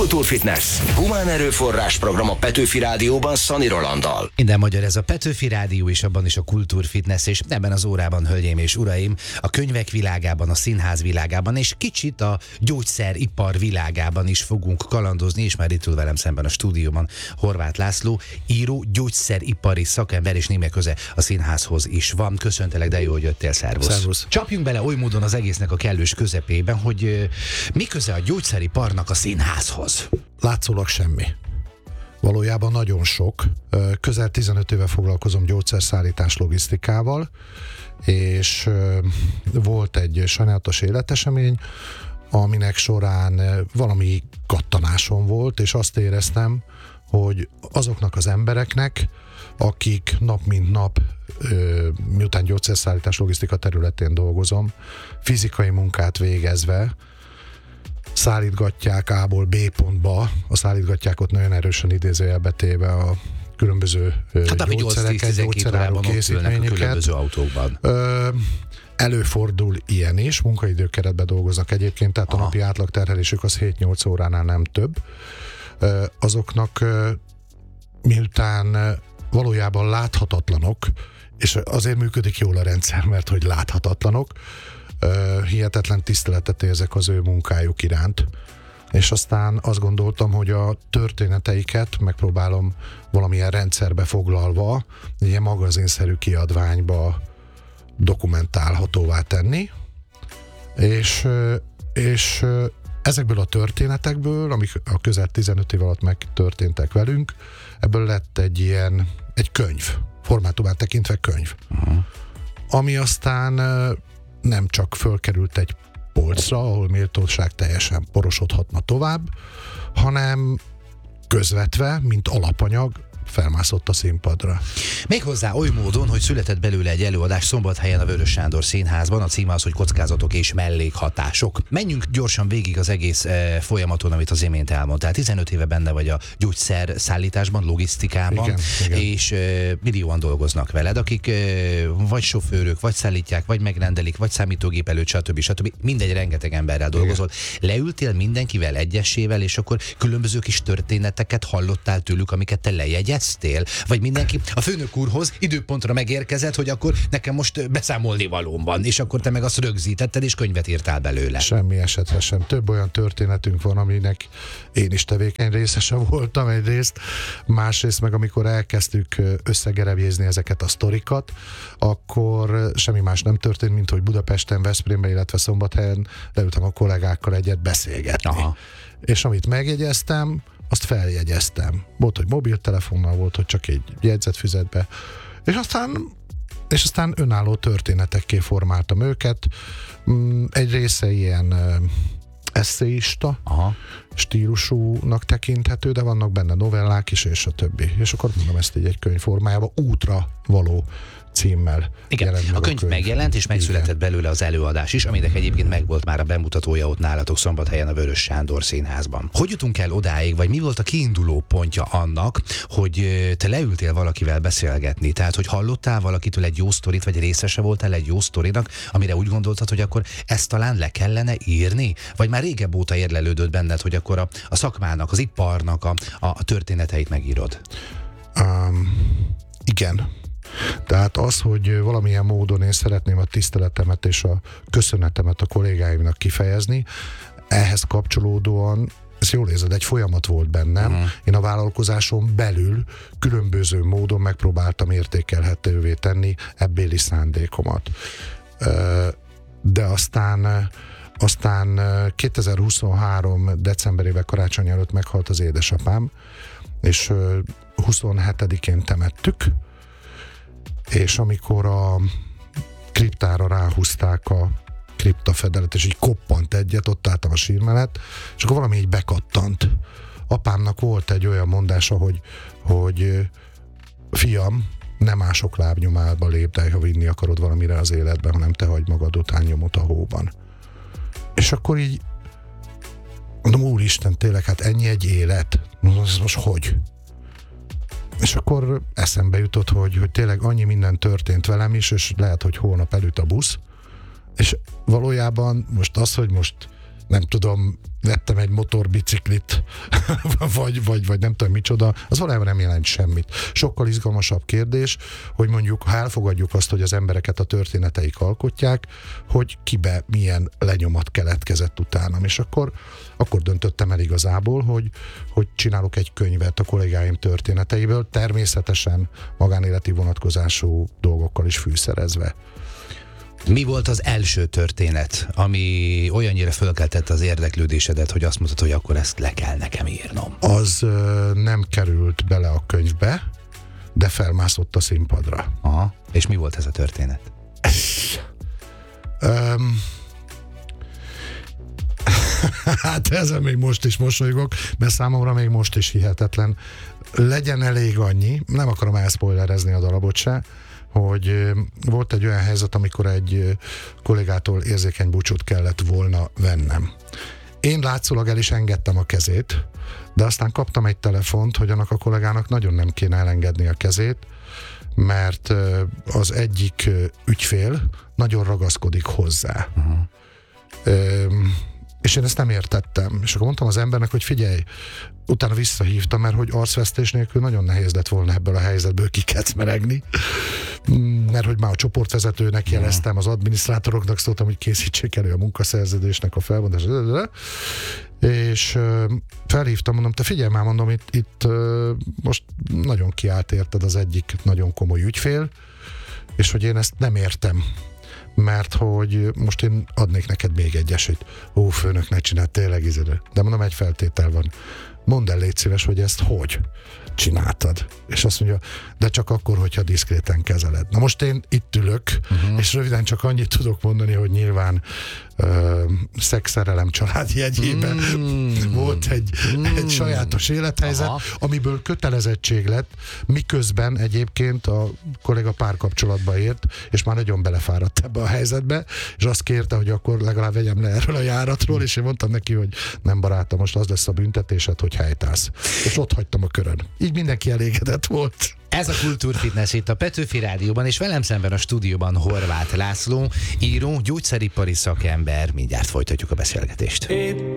Kultúrfitness. Humán erőforrás program a Petőfi Rádióban Szani Rolanddal. Minden magyar, ez a Petőfi Rádió, és abban is a Kultúrfitness, és ebben az órában, hölgyeim és uraim, a könyvek világában, a színház világában, és kicsit a gyógyszeripar világában is fogunk kalandozni, és már itt ül velem szemben a stúdióban Horváth László, író, gyógyszeripari szakember, és némi köze a színházhoz is van. Köszöntelek, de jó, hogy jöttél, szervusz. Szervusz. Csapjunk bele oly módon az egésznek a kellős közepében, hogy mi köze a gyógyszeriparnak a színházhoz? Látszólag semmi. Valójában nagyon sok. Közel 15 éve foglalkozom gyógyszerszállítás logisztikával, és volt egy sajnálatos életesemény, aminek során valami kattanásom volt, és azt éreztem, hogy azoknak az embereknek, akik nap mint nap, miután gyógyszerszállítás logisztika területén dolgozom, fizikai munkát végezve, szállítgatják A-ból B pontba, a szállítgatják ott nagyon erősen idézőjelbe téve a különböző gyógyszereket, gyógyszerálló készítményeket. Különböző autókban. Előfordul ilyen is, munkaidőkeretben dolgoznak egyébként, tehát a napi átlagterhelésük az 7-8 óránál nem több. Azoknak miután valójában láthatatlanok, és azért működik jól a rendszer, mert hogy láthatatlanok, hihetetlen tiszteletet érzek az ő munkájuk iránt, és aztán azt gondoltam, hogy a történeteiket megpróbálom valamilyen rendszerbe foglalva, egy ilyen magazinszerű kiadványba dokumentálhatóvá tenni, és ezekből a történetekből, amik a közel 15 év alatt megtörténtek velünk, ebből lett egy könyv, formátumát tekintve könyv, ami aztán nem csak fölkerült egy polcra, ahol méltóság teljesen porosodhatna tovább, hanem közvetve, mint alapanyag felmászott a színpadra. Méghozzá oly módon, hogy született belőle egy előadás Szombathelyen a Vörös Sándor Színházban, a címe az, hogy Kockázatok és mellékhatások. Menjünk gyorsan végig az egész folyamaton, amit az imént elmondtál. 15 éve benne vagy a gyógyszer szállításban, logisztikában, igen. És millióan dolgoznak veled, akik vagy sofőrök, vagy szállítják, vagy megrendelik, vagy számítógép előtt, stb. Mindegy, rengeteg emberrel dolgozol. Leültél mindenkivel egyesével, és akkor különböző kis történeteket hallottál tőlük, amiket te lejegyeztél? Vagy mindenki a főnök úrhoz időpontra megérkezett, hogy akkor nekem most beszámolni valóm van, és akkor te meg azt rögzítetted, és könyvet írtál belőle. Semmi esetre sem. Több olyan történetünk van, aminek én is tevékeny részese voltam egyrészt, másrészt meg amikor elkezdtük összegerebjézni ezeket a sztorikat, akkor semmi más nem történt, mint hogy Budapesten, Veszprémben, illetve Szombathelyen leültem a kollégákkal egyet beszélgetni. Aha. És amit megjegyeztem, azt feljegyeztem. Volt, hogy mobiltelefonnal, volt, hogy csak egy jegyzetfüzetbe. És aztán önálló történetekké formáltam őket. Egy része ilyen esszéista stílusúnak tekinthető, de vannak benne novellák is, és a többi. És akkor mondom, ezt így egy könyv formájában útra való címmel. Igen, a könyv megjelent, és megszületett belőle az előadás is, aminek egyébként megvolt már a bemutatója ott nálatok Szombathelyen a Vörös Sándor Színházban. Hogy jutunk el odáig, vagy mi volt a kiinduló pontja annak, hogy te leültél valakivel beszélgetni? Tehát, hogy hallottál valakitől egy jó sztorit, vagy részese voltál egy jó sztorinak, amire úgy gondoltad, hogy akkor ezt talán le kellene írni? Vagy már régebb óta érlelődött benned, hogy akkor a szakmának, az iparnak a történeteit megírod? Igen. Tehát az, hogy valamilyen módon én szeretném a tiszteletemet és a köszönetemet a kollégáimnak kifejezni, ehhez kapcsolódóan, ezt jól érzed, egy folyamat volt bennem. Én a vállalkozáson belül különböző módon megpróbáltam értékelhetővé tenni ebbéli szándékomat. De aztán 2023. decemberében karácsony előtt meghalt az édesapám, és 27-én temettük, és amikor a kriptára ráhúzták a kriptafedelet, és így koppant egyet, ott álltam a sír mellett, és akkor valami így bekattant. Apámnak volt egy olyan mondása, hogy fiam, nem mások lábnyomába lépd, ha vinni akarod valamire az életben, hanem te hagyd magad után nyomot a hóban. És akkor így mondom, úristen, tényleg, hát ennyi egy élet? Ez most hogy? És akkor eszembe jutott, hogy tényleg annyi minden történt velem is, és lehet, hogy holnap elüt a busz, és valójában most az, hogy most nem tudom, vettem egy motorbiciklit, vagy nem tudom micsoda, az valójában nem jelent semmit. Sokkal izgalmasabb kérdés, hogy mondjuk, ha elfogadjuk azt, hogy az embereket a történeteik alkotják, hogy kibe milyen lenyomat keletkezett utánam, és akkor döntöttem el igazából, hogy csinálok egy könyvet a kollégáim történeteiből, természetesen magánéleti vonatkozású dolgokkal is fűszerezve. Mi volt az első történet, ami olyannyira fölkeltette az érdeklődésedet, hogy azt mondtad, hogy akkor ezt le kell nekem írnom? Az nem került bele a könyvbe, de felmászott a színpadra. Aha. És mi volt ez a történet? Hát ezen még most is mosolygok, mert számomra még most is hihetetlen. Legyen elég annyi, nem akarom elszpoilerezni a darabot se, hogy volt egy olyan helyzet, amikor egy kollégától érzékeny búcsút kellett volna vennem. Én látszólag el is engedtem a kezét, de aztán kaptam egy telefont, hogy annak a kollégának nagyon nem kéne elengedni a kezét, mert az egyik ügyfél nagyon ragaszkodik hozzá. És én ezt nem értettem. És akkor mondtam az embernek, hogy figyelj, utána visszahívtam, mert hogy arcvesztés nélkül nagyon nehéz lett volna ebből a helyzetből kikecmeregni. Mert hogy már a csoportvezetőnek jeleztem, az adminisztrátoroknak szóltam, hogy készítsék elő a munkaszerződésnek a felbontását. És felhívtam, mondom, te figyelj már, mondom, itt most nagyon kiállt érted az egyik nagyon komoly ügyfél, és hogy én ezt nem értem. Mert hogy most én adnék neked még egy esélyt. Ó, főnök, ne csináld, tényleg izére. De mondom, egy feltétel van. Mondd el, légy szíves, hogy ezt hogy csináltad. És azt mondja, de csak akkor, hogyha diszkréten kezeled. Na most én itt ülök, és röviden csak annyit tudok mondani, hogy nyilván szexszerelem család jegyében volt egy sajátos élethelyzet, amiből kötelezettség lett, miközben egyébként a kolléga párkapcsolatba ért, és már nagyon belefáradt ebbe a helyzetbe, és azt kérte, hogy akkor legalább vegyem le erről a járatról, és én mondtam neki, hogy nem barátom, most az lesz a büntetésed, hogy helytálsz. És ott hagytam a körön. Így mindenki elégedett volt. Ez a Kultúrfitness itt a Petőfi Rádióban, és velem szemben a stúdióban Horváth László, író, gyógyszeripari szakember. Mindjárt folytatjuk a beszélgetést.